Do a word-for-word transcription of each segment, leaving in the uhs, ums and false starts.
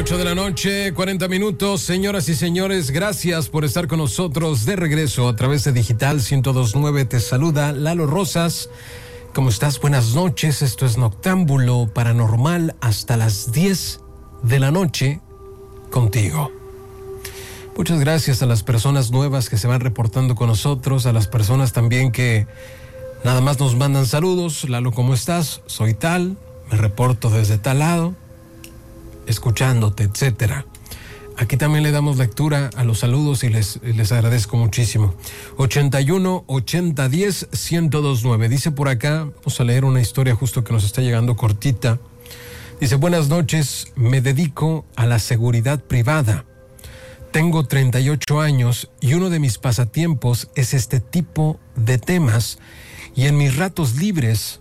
ocho de la noche, cuarenta minutos. Señoras y señores, gracias por estar con nosotros de regreso a través de Digital ciento dos punto nueve. Te saluda Lalo Rosas. ¿Cómo estás? Buenas noches. Esto es Noctámbulo Paranormal hasta las diez de la noche contigo. Muchas gracias a las personas nuevas que se van reportando con nosotros, a las personas también que nada más nos mandan saludos. Lalo, ¿cómo estás? Soy tal, me reporto desde tal lado, escuchándote, etcétera. Aquí también le damos lectura a los saludos y les, les agradezco muchísimo. ochenta y uno, ochenta, diez, ciento dos punto nueve. Dice por acá, vamos a leer una historia justo que nos está llegando cortita. Dice, buenas noches, me dedico a la seguridad privada. Tengo treinta y ocho años y uno de mis pasatiempos es este tipo de temas, y en mis ratos libres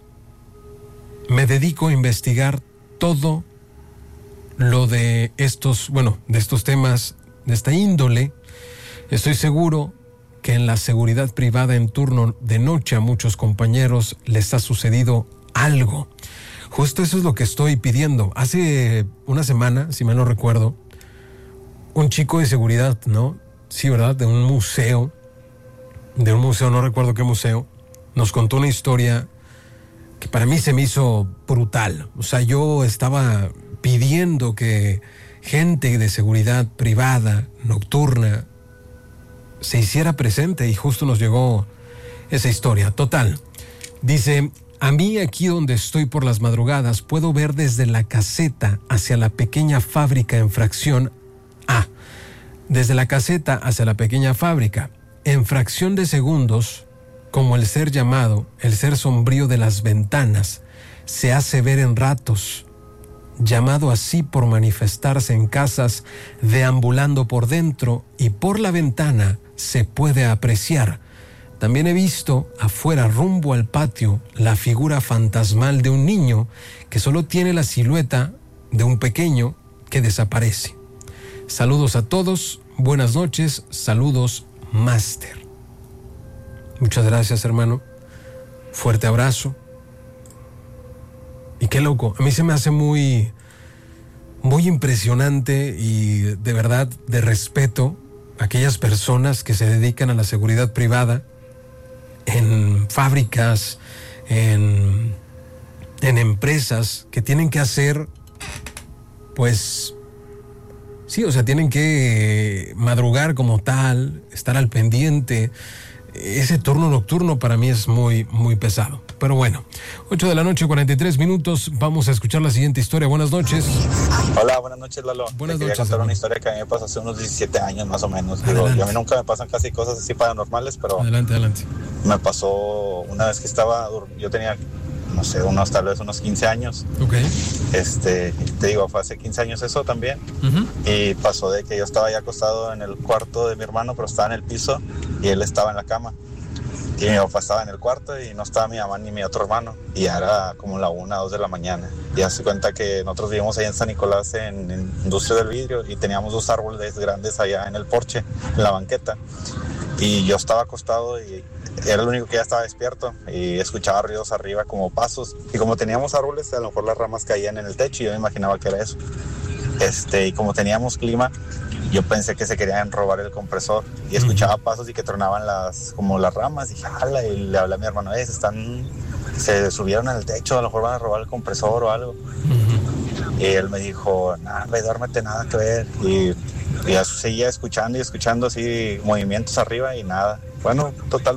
me dedico a investigar todo lo de estos, bueno, de estos temas de esta índole. Estoy seguro que en la seguridad privada en turno de noche a muchos compañeros les ha sucedido algo. Justo eso es lo que estoy pidiendo. Hace una semana, si mal no recuerdo, un chico de seguridad, ¿no? Sí, ¿verdad? De un museo, de un museo, no recuerdo qué museo, nos contó una historia que para mí se me hizo brutal. O sea, yo estaba pidiendo que gente de seguridad privada, nocturna, se hiciera presente, y justo nos llegó esa historia. Total, dice, a mí aquí donde estoy por las madrugadas puedo ver desde la caseta hacia la pequeña fábrica en fracción A. Desde la caseta hacia la pequeña fábrica, en fracción de segundos, como el ser llamado, el ser sombrío de las ventanas, se hace ver en ratos, llamado así por manifestarse en casas, deambulando por dentro, y por la ventana se puede apreciar. También he visto afuera, rumbo al patio, la figura fantasmal de un niño que solo tiene la silueta de un pequeño que desaparece. Saludos a todos, buenas noches, saludos, Máster. Muchas gracias, hermano. Fuerte abrazo. Y qué loco, a mí se me hace muy, muy impresionante y de verdad de respeto a aquellas personas que se dedican a la seguridad privada en fábricas, en, en empresas, que tienen que hacer, pues, sí, o sea, tienen que madrugar como tal, estar al pendiente. Ese turno nocturno para mí es muy, muy pesado. Pero bueno, ocho de la noche, cuarenta y tres minutos. Vamos a escuchar la siguiente historia. Buenas noches. Hola, buenas noches, Lalo. Buenas Te noches. Quería contar hermano. una historia que a mí me pasó hace unos diecisiete años más o menos. Digo, y a mí nunca me pasan casi cosas así paranormales, pero Adelante, adelante. me pasó una vez que estaba, yo tenía, no sé, unos tal vez unos quince años. Ok. Este, te digo, fue hace quince años eso también. Uh-huh. Y pasó de que yo estaba ya acostado en el cuarto de mi hermano, pero estaba en el piso y él estaba en la cama. Y mi papá estaba en el cuarto y no estaba mi mamá ni mi otro hermano. Y ya era como la una, dos de la mañana. Y hace cuenta que nosotros vivimos allá en San Nicolás, en, en Industria del Vidrio, y teníamos dos árboles grandes allá en el porche, en la banqueta. Y yo estaba acostado y era el único que ya estaba despierto. Y escuchaba ruidos arriba como pasos. Y como teníamos árboles, a lo mejor las ramas caían en el techo y yo me imaginaba que era eso. Este, y como teníamos clima, yo pensé que se querían robar el compresor y escuchaba pasos y que tronaban las, como las ramas, y dije, jala, y le hablé a mi hermano, eh, se están, se subieron al techo, a lo mejor van a robar el compresor o algo. Uh-huh. Y él me dijo, nada, ve, duérmete, nada que ver. Y, y ya seguía escuchando y escuchando así movimientos arriba y nada. Bueno, total,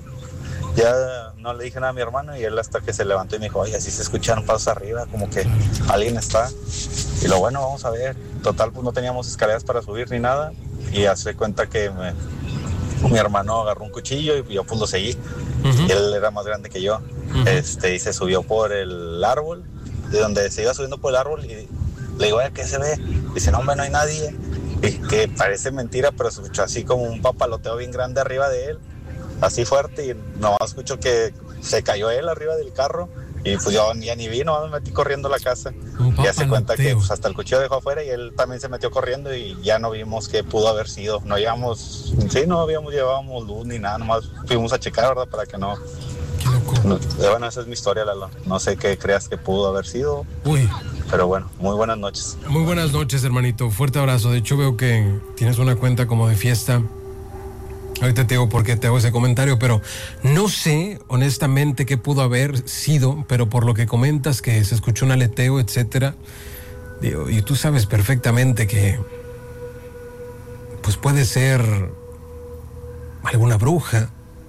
ya no le dije nada a mi hermano, y él hasta que se levantó y me dijo, oye, así se escucharon pasos arriba, como que alguien está. Y lo bueno, vamos a ver. Total, pues no teníamos escaleras para subir ni nada. Y hace cuenta que me, mi hermano agarró un cuchillo y yo pues lo seguí. Uh-huh. Y él era más grande que yo. Uh-huh. Este, y se subió por el árbol, de donde se iba subiendo por el árbol, y le digo, ¿qué se ve? Dice, no, hombre, no hay nadie. Y que parece mentira, pero se escuchó así como un papaloteo bien grande arriba de él, así fuerte, y no escucho que se cayó él arriba del carro. Y pues yo ya ni vi, no me metí corriendo a la casa. Y hace cuenta que pues, hasta el cuchillo dejó afuera y él también se metió corriendo, y ya no vimos qué pudo haber sido. No llevamos, sí, no habíamos llevábamos luz ni nada, nomás fuimos a checar, ¿verdad? Para que no, No, bueno, esa es mi historia, Lalo. No sé qué creas que pudo haber sido. Uy. Pero bueno, muy buenas noches. Muy buenas noches, hermanito. Fuerte abrazo. De hecho, veo que tienes una cuenta como de fiesta. Ahorita te digo por qué te hago ese comentario, pero no sé honestamente qué pudo haber sido, pero por lo que comentas que se escuchó un aleteo, etcétera, digo, y tú sabes perfectamente que pues puede ser alguna bruja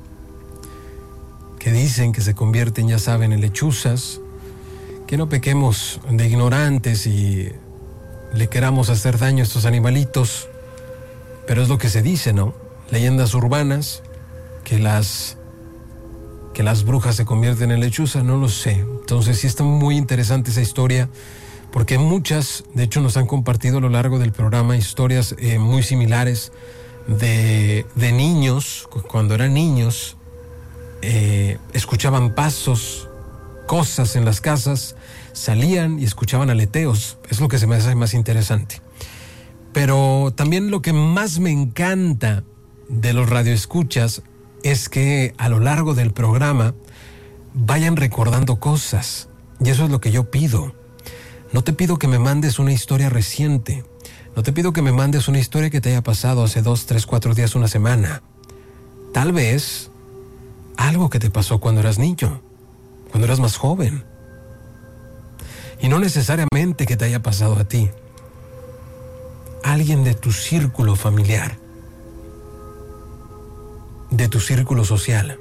que dicen que se convierten, ya saben, en lechuzas, que no pequemos de ignorantes y le queramos hacer daño a estos animalitos, pero es lo que se dice, ¿no? Leyendas urbanas, que las, que las brujas se convierten en lechuzas, no lo sé. Entonces sí está muy interesante esa historia, porque muchas, de hecho, nos han compartido a lo largo del programa historias eh, muy similares de, de niños, cuando eran niños, eh, escuchaban pasos, cosas en las casas, salían y escuchaban aleteos. Es lo que se me hace más interesante. Pero también lo que más me encanta de los radioescuchas es que a lo largo del programa vayan recordando cosas, y eso es lo que yo pido. No te pido que me mandes una historia reciente, no te pido que me mandes una historia que te haya pasado hace dos, tres, cuatro días, una semana. Tal vez algo que te pasó cuando eras niño, cuando eras más joven, y no necesariamente que te haya pasado a ti. Alguien de tu círculo familiar, de tu círculo social,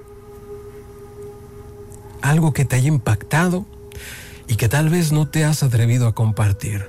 algo que te haya impactado y que tal vez no te has atrevido a compartir.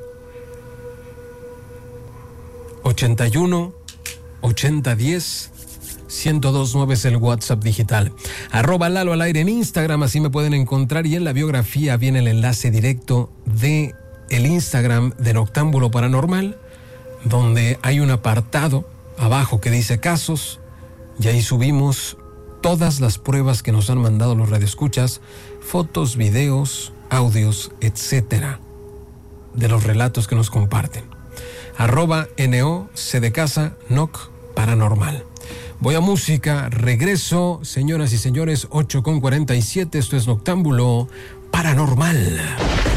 ochenta y uno, ochenta, diez, ciento dos nueve es el WhatsApp digital. Arroba Lalo al aire en Instagram, así me pueden encontrar, y en la biografía viene el enlace directo de el Instagram de Noctámbulo Paranormal, donde hay un apartado abajo que dice casos, y ahí subimos todas las pruebas que nos han mandado los radioescuchas, fotos, videos, audios, etcétera, de los relatos que nos comparten. Arroba N O C de casa, Noc Paranormal. Voy a música, regreso, señoras y señores, ocho con cuarenta y siete, esto es Noctámbulo Paranormal.